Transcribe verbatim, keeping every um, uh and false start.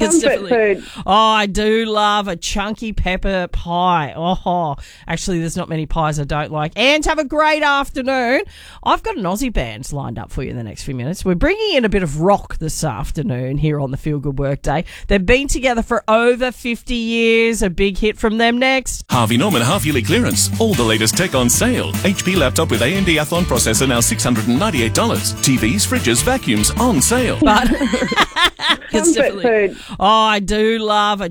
It's Comfort definitely- food. Oh, I do love a chunky pepper pie. Oh, actually, there's not many pies I don't like. And have a great afternoon. I've got an Aussie band lined up for you in the next few minutes. We're bringing in a bit of rock this afternoon here on the Feel Good Workday. They've been together for over fifty years. A big hit from them next. Harvey Norman half-yearly clearance. All the latest tech on sale. H P laptop with A M D Athlon processor now six hundred ninety-eight dollars. T Vs, fridges, vacuums on sale. But it's Comfort definitely- food. Oh, I do love a